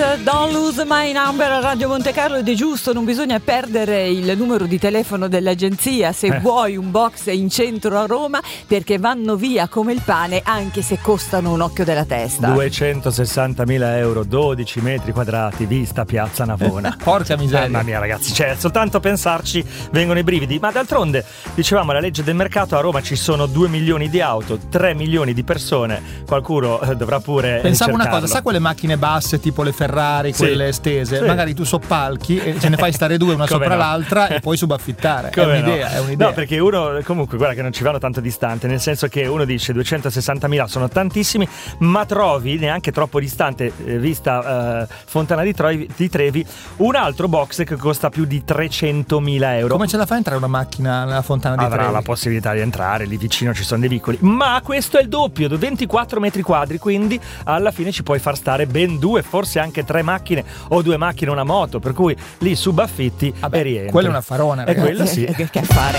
Don't Lose My Number a Radio Monte Carlo, ed è giusto, non bisogna perdere il numero di telefono dell'agenzia se vuoi un box in centro a Roma, perché vanno via come il pane anche se costano un occhio della testa. 260.000 euro, 12 metri quadrati, vista Piazza Navona. Porca miseria. Mamma mia ragazzi, cioè soltanto pensarci vengono i brividi. Ma d'altronde, dicevamo, la legge del mercato, a Roma ci sono 2 milioni di auto, 3 milioni di persone, qualcuno dovrà pure pensavo cercarlo. una cosa, sa quelle macchine basse tipo le Ferrari, quelle estese, sì. Magari tu soppalchi e ce ne fai stare due una Come sopra no? l'altra e puoi subaffittare. Come è un'idea. No, perché uno, comunque, guarda che non ci vanno tanto distante, nel senso che uno dice 260.000 sono tantissimi, ma trovi neanche troppo distante, vista Fontana di Trevi, un altro box che costa più di 300.000 euro. Come ce la fa a entrare una macchina nella Fontana di Trevi? Avrà la possibilità di entrare, lì vicino ci sono dei vicoli, ma questo è il doppio, 24 metri quadri, quindi alla fine ci puoi far stare ben 2, forse anche 3 macchine o 2 macchine e una moto, per cui lì subaffitti e rientri. Quella è una farona, ragazzi. E quella sì. Che affare.